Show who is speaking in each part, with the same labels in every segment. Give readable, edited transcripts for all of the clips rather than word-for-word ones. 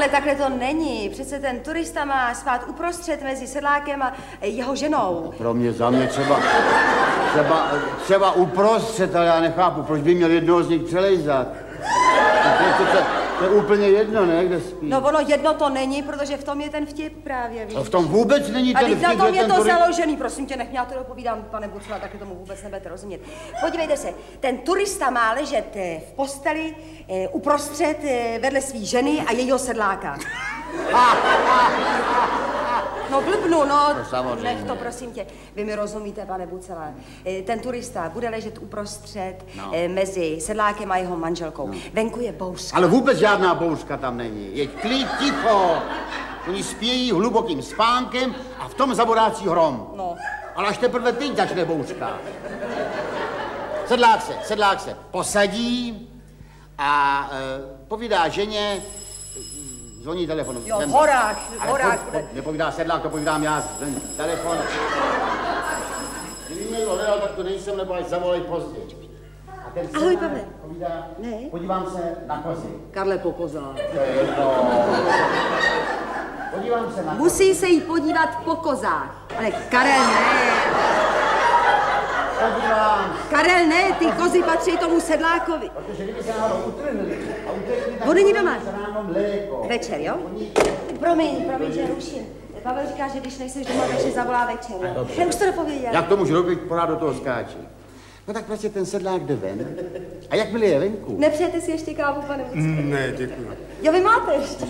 Speaker 1: Karle, takhle to není. Přece ten turista má spát uprostřed mezi sedlákem a jeho ženou.
Speaker 2: Pro mě, za mě třeba uprostřed, ale já nechápu, proč by měl jednoho z nich přelejzat. To je úplně jedno, ne, kde spí.
Speaker 1: No ono jedno to není, protože v tom je ten vtip právě, víš.
Speaker 2: No v tom vůbec není ten vtip.
Speaker 1: A na tom je to založený, prosím tě, nech mě, já to dopovídám, pane Bucela, taky tomu vůbec nebudete rozumět. Podívejte se, ten turista má ležet v posteli uprostřed vedle svý ženy a jejího sedláka. No blbnu, no nech to, prosím tě. Vy mi rozumíte, pane Bucela. Ten turista bude ležet uprostřed mezi sedlákem a jeho manželkou. No. Venku je bouřka.
Speaker 2: Ale vůbec žádná bouřka tam není. Je klid, ticho. Oni spějí hlubokým spánkem a v tom zaborácí hrom.
Speaker 1: No.
Speaker 2: Ale až teprve teď začne bouřka. Sedlák se posadí a povídá ženě. Zvoní telefon.
Speaker 1: Jo, horák.
Speaker 2: Nepovídá sedlák, to povídám já. Telefon. Kdyby mě to nedal, tak to nejsem, nebo až zavolej později. A ten
Speaker 1: ahoj, Pavle.
Speaker 2: Povídá,
Speaker 1: ne?
Speaker 2: Podívám se na kozy.
Speaker 1: Karle, po kozách.
Speaker 2: To je jedno. Podívám se na kozy.
Speaker 1: Musí se jí podívat po kozách. Ale Karel, ne.
Speaker 2: Podívám.
Speaker 1: Karel, ne, ty kozy patří tomu sedlákovi.
Speaker 2: Protože kdyby se náhodou utrhli a utekli, tak
Speaker 1: on není doma. Večer, jo? Promiň, že ruším. Pavel říká, že když nejseš doma, takže zavolá večer. Já už to dopověděl.
Speaker 2: Jak to můžu robit, pořád do toho skáčí. No tak prostě ten sedlák jde ven. A jakmile je venku?
Speaker 1: Nepřejete si ještě kávu, pane Bucela?
Speaker 2: Ne, děkuji.
Speaker 1: Jo, vy máte ještě.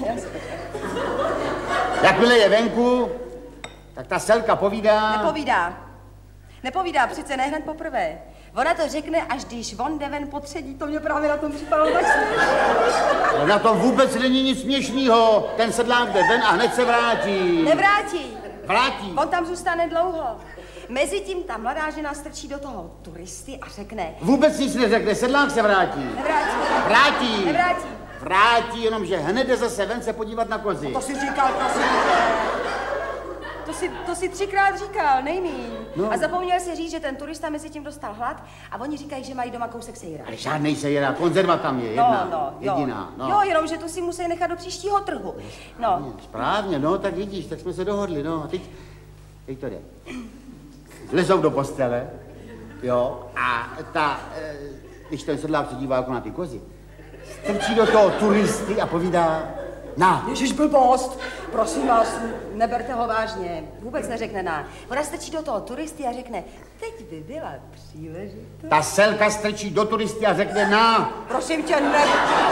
Speaker 2: Jakmile je venku, tak ta selka povídá.
Speaker 1: Nepovídá, přece ne hned poprvé. Ona to řekne, až když on jde ven potředí, to mě právě na tom připadalo tak směšný.
Speaker 2: Ale na tom vůbec není nic směšného. Ten sedlák jde ven a hned se vrátí.
Speaker 1: Nevrátí.
Speaker 2: Vrátí.
Speaker 1: On tam zůstane dlouho. Mezitím ta mladá žena strčí do toho turisty a řekne...
Speaker 2: Vůbec nic neřekne, sedlák se vrátí.
Speaker 1: Nevrátí.
Speaker 2: Vrátí, jenomže hned jde zase ven se podívat na kozy.
Speaker 1: To si říkal, prosím. To si 3krát říkal, nejmíň. No. A zapomněl si říct, že ten turista mezi tím dostal hlad a oni říkají, že mají doma kousek sejra.
Speaker 2: Ale žádnej sejra, konzerva tam je, jediná.
Speaker 1: Jo, jenom, že tu si musí nechat do příštího trhu. No.
Speaker 2: Správně, no, tak vidíš, tak jsme se dohodli, no. A teď to jde. Lezou do postele, jo, a když ten sedlák se dívá jako na ty kozy, strčí do toho turisty a povídá, na.
Speaker 1: Ježiš, blbost, prosím vás, neberte ho vážně, vůbec neřekne na. Ona strčí do toho turisty a řekne, teď by byla příležitost.
Speaker 2: Ta selka strčí do turisty a řekne, na.
Speaker 1: Prosím tě, ne.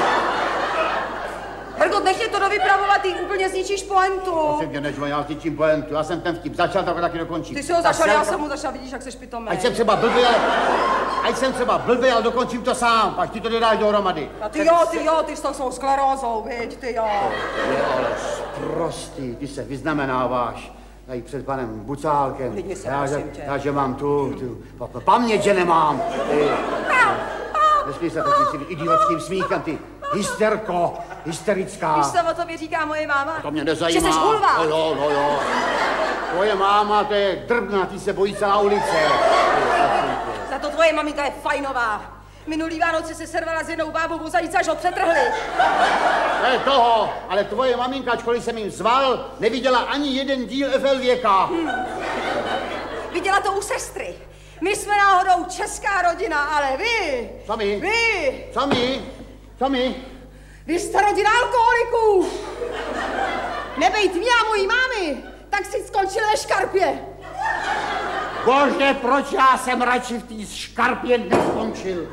Speaker 1: Hergot, nech mě to dovypravovat, ty úplně zničíš pointu.
Speaker 2: Prosím tě, než já zničím pointu, já jsem ten vtip začal, tak ho taky dokončím.
Speaker 1: Ty jsi ho začal, já jsem mu začal, vidíš, jak seš pitomý.
Speaker 2: Ať jsem třeba blbý, ale dokončím to sám, pak ty to nedáš dohromady.
Speaker 1: A ty jo, ty s tou svou sklerózou, viď, ty jo.
Speaker 2: Je ale sprostý, ty se vyznamenáváš. Tady před panem Bucálkem.
Speaker 1: Lidi se, prosím tě.
Speaker 2: Já, že mám tu paměť, že nemám. Nesmí se takovým idiotským smíchem, ty hysterická.
Speaker 1: Víš, co o tobě říká moje máma?
Speaker 2: To mě nezajímá.
Speaker 1: Že jsi hulva.
Speaker 2: No jo. Tvoje máma, to je drbna, ty se bojí celá ulice.
Speaker 1: Za to tvoje maminka je fajnová. Minulý Vánoce se servala s jednou bábou o zajíce, až ho přetrhli.
Speaker 2: To je toho, ale tvoje maminka, ačkoliv jsem jim zval, neviděla ani jeden díl FL Věka.
Speaker 1: Viděla to u sestry. My jsme náhodou česká rodina, ale vy...
Speaker 2: Co my?
Speaker 1: Vy!
Speaker 2: Co my?
Speaker 1: Vy jste rodina alkoholiků. Nebejt mě a mojí mámy, tak si skončil ve škarpě.
Speaker 2: Bože, proč já jsem radši v té škarpě neskončil?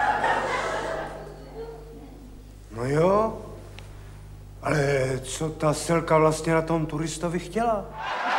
Speaker 3: No jo, ale co ta selka vlastně na tom turistovi chtěla?